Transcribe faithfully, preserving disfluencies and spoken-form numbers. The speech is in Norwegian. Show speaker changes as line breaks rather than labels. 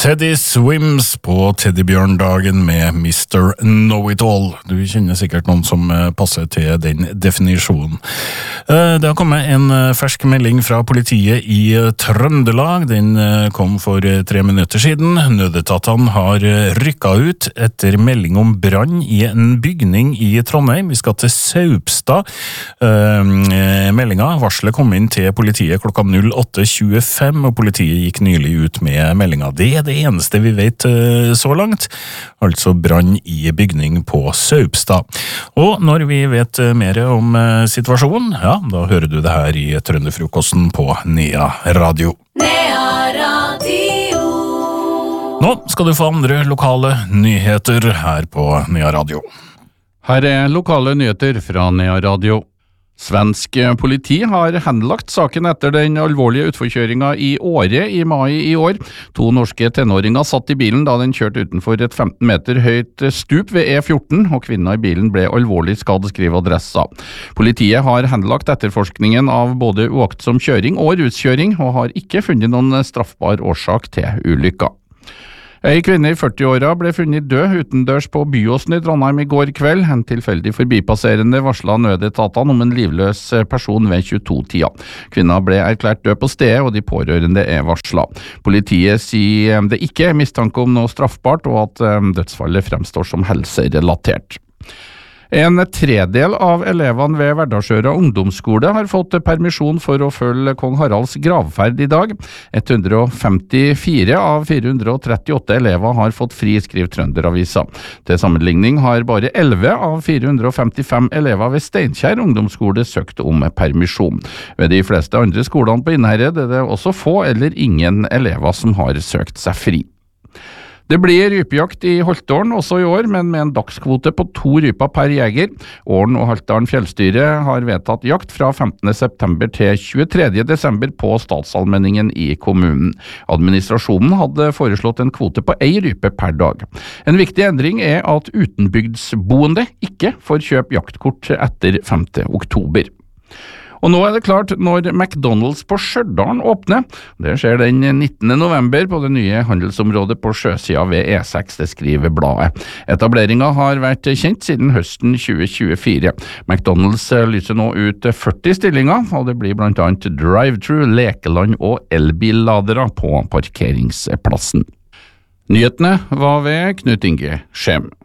Teddy Swims på Teddybjørndagen med mister Know-It-All. Du kjenner sikkert noen som passer til den definisjonen. Det har kommet en fersk melding fra politiet i Trøndelag. Den kom for tre minutter siden. Nødetatene har rykket ut etter melding om brann i en bygning i Trondheim. Vi skal til Saupstad. Meldingen, varselet kom inn til politiet klokka åtte tjuefem, og politiet gikk nylig ut med meldingen. Det er det eneste vi vet så langt, altså brann i bygning på Saupstad. Og når vi vet mer om situasjonen, ja, da hører du det her i Trønderfrokosten på Nea Radio. Nea Radio. Nå skal du få andre lokale nyheter her på Nea Radio.
Her er lokale nyheter fra Nea Radio. Svensk politi har henlagt saken etter den alvorlige utforkjøringen i Åre i mai i år. To norske tenåringer satt i bilen da den kjørte utenfor et femten meter høyt stup ved E fjorten, og kvinnen i bilen ble alvorlig skadd, skriver Adressa. Politiet har henlagt etterforskningen av både uaktsom kjøring og ruskjøring, og har ikke funnet noen straffbar årsak til ulykka. En kvinne i førti-åra ble funnet død utendørs på Byåsen i Trondheim i går kveld. En tilfeldig forbipasserende varslet nødetatene om en livløs person ved tjueto-tida. Kvinna ble erklært død på stedet, og de pårørende er varslet. Politiet sier det ikke er mistanke om noe straffbart, og at dødsfallet fremstår som helserelatert. En tredel av elevene ved Verdalsøra ungdomsskole har fått permisjon for å følge kong Haralds gravferd i dag. ett hundre og femtifire av fire hundre og trettiåtte elever har fått fri, skriver Trønderavisa. Til sammenligning har bare elleve av fire hundre og femtifem elever ved Steinkjer ungdomsskole søkt om permisjon. Ved de fleste andre skolene på Innherred er det også få eller ingen elever som har søkt seg fri. Det blir rypejakt i Holtålen også i år, men med en dagskvote på to ryper per jeger. Ålen og Haltdalen fjellstyre har vedtatt jakt fra femtende september til tjuetredje desember på statsallmenningen i kommunen. Administrasjonen hadde foreslått en kvote på ei rype per dag. En viktig endring er at utenbygdsboende ikke får kjøpe jaktkort etter femte oktober. Og nå er det klart når McDonald's på Stjørdal åpner. Det skjer den nittende november på det nye handelsområdet på sjøsida ved E seks, det skriver bladet. Etableringen har vært kjent siden høsten tjue tjuefire. McDonald's lyser nå ut førti stillinger, og det blir blant annet drive-thru, lekeland og elbilladere på parkeringsplassen. Nyhetene var ved Knut Inge Skjem.